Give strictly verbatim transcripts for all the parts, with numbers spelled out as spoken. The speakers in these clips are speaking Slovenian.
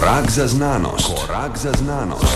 Korak za znanost. Korak za znanost.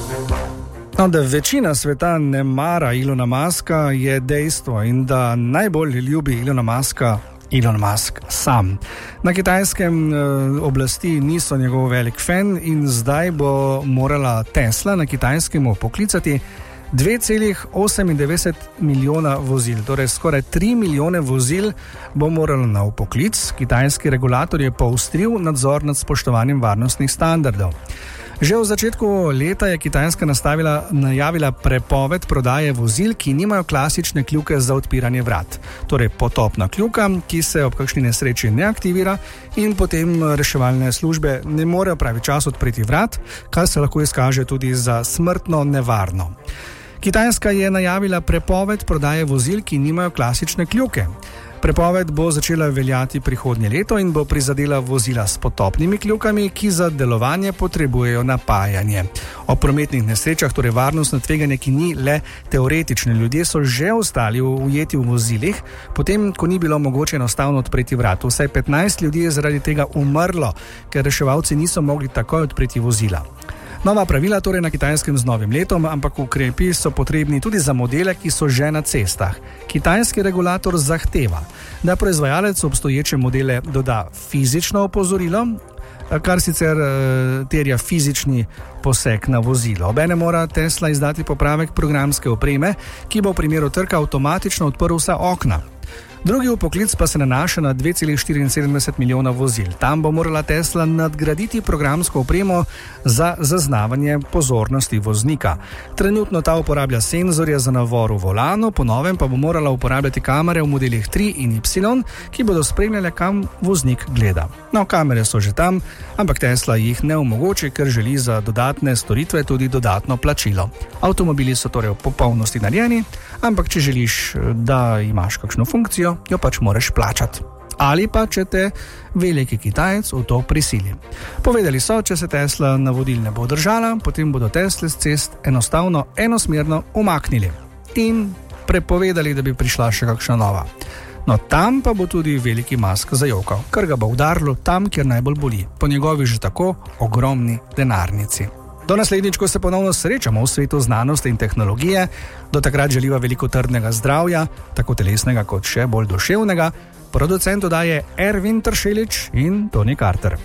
No, da večina sveta ne mara Elona Muska, je dejstvo, in da najbolj ljubi Elona Muska Elon Musk sam. Na Kitajskem eh, oblasti niso njegov velik fan in zdaj bo morala Tesla na Kitajskem poklicati dve celih osemindevetdeset milijona vozil, torej skoraj tri milijone vozil bo moralo na vpoklic. Kitajski regulator je poostril nadzor nad spoštovanjem varnostnih standardov. Že v začetku leta je Kitajska nastavila, najavila prepoved prodaje vozil, ki nimajo klasične kljuke za odpiranje vrat. Torej potopna kljuka, ki se ob kakšni nesreči ne aktivira in potem reševalne službe ne morejo pravi čas odpreti vrat, kar se lahko izkaže tudi za smrtno nevarno. Kitajska je najavila prepoved prodaje vozil, ki nimajo klasične kljuke. Prepoved bo začela veljati prihodnje leto in bo prizadela vozila s potopnimi kljukami, ki za delovanje potrebujejo napajanje. O prometnih nesrečah, torej varnostno tveganje, ki ni le teoretično. Ljudje so že ostali ujeti v vozilih, potem, ko ni bilo mogoče enostavno odpreti vrat. Vsaj petnajst ljudi je zaradi tega umrlo, ker reševalci niso mogli takoj odpreti vozila. Nova pravila torej na Kitajskem z novim letom, ampak ukrepi so potrebni tudi za modele, ki so že na cestah. Kitajski regulator zahteva, da proizvajalec obstoječe modele doda fizično opozorilo, kar sicer uh, terja fizični poseg na vozilo. Obenem mora Tesla izdati popravek programske opreme, ki bo v primeru trka avtomatično odprl vsa okna. Drugi vpoklic pa se nanaša na dve celih štiriinsedemdeset milijona vozil. Tam bo morala Tesla nadgraditi programsko opremo za zaznavanje pozornosti voznika. Trenutno ta uporablja senzorje za navor v volanu, po novem pa bo morala uporabljati kamere v modelih tri in Y, ki bodo spremljale, kam voznik gleda. No, kamere so že tam, ampak Tesla jih ne omogoči, ker želi za dodatne storitve tudi dodatno plačilo. Avtomobili so torej v popolnosti narejeni, ampak če želiš, da imaš kakšno funkcijo, jo pač moraš plačati. Ali pa, če te veliki Kitajec v to prisili. Povedali so, če se Tesla navodil ne bo držala, potem bodo Tesle z cest enostavno enosmerno umaknili in prepovedali, da bi prišla še kakšna nova. No, tam pa bo tudi veliki Musk zajokal, ker ga bo udarilo tam, kjer najbolj boli, po njegovi že tako ogromni denarnici. Do naslednjič, ko se ponovno srečamo v svetu znanosti in tehnologije, do takrat želiva veliko trdnega zdravja, tako telesnega kot še bolj duševnega, producent oddaje Ervin Tršelič in Tony Carter.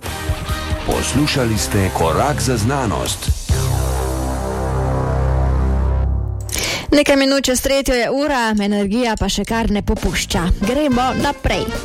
Poslušali ste Korak za znanost. Nekaj minut čez tretjo je ura, energija pa še kar ne popušča. Gremo naprej.